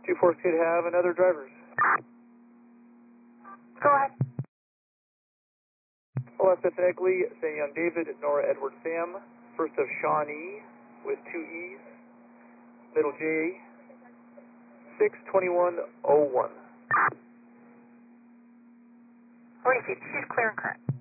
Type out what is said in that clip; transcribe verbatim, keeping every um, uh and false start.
two four could have another drivers. Go ahead. Hello, phonetically, Saint Young David, Nora Edward Sam, first of Shawnee with two E's, middle J, six twenty-one oh one. Receive, she's clear and current.